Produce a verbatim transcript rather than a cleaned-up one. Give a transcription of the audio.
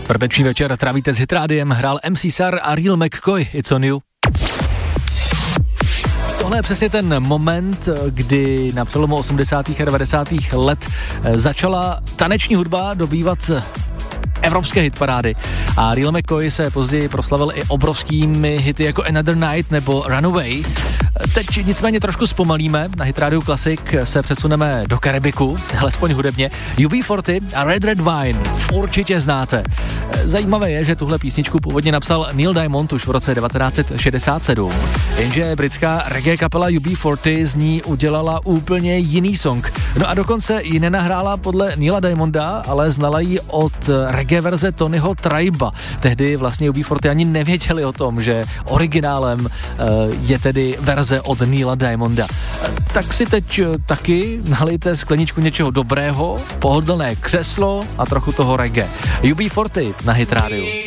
Čtvrteční večer trávíte s Hitrádiem, hrál M C Sar a Real McCoy, It's on you. Tohle je přesně ten moment, kdy na přelomu osmdesátých a devadesátých let začala taneční hudba dobývat evropské hitparády a Real McCoy se později proslavil i obrovskými hity jako Another Night nebo Runaway. Teď nicméně trošku zpomalíme, na Hit Radio Classic se přesuneme do Karibiku, alespoň hudebně. U B čtyřicet a Red Red Wine určitě znáte. Zajímavé je, že tuhle písničku původně napsal Neil Diamond už v roce devatenáct set šedesát sedm, jenže britská reggae kapela U B čtyřicet z ní udělala úplně jiný song. No a dokonce ji nenahrála podle Neila Diamonda, ale znala ji od reggae verze Tonyho Triba. Tehdy vlastně U B čtyřicet ani nevěděli o tom, že originálem uh, je tedy verze od Neila Diamonda. Tak si teď taky nalijte skleničku něčeho dobrého, pohodlné křeslo a trochu toho reggae. U B čtyřicet na Hit Radio.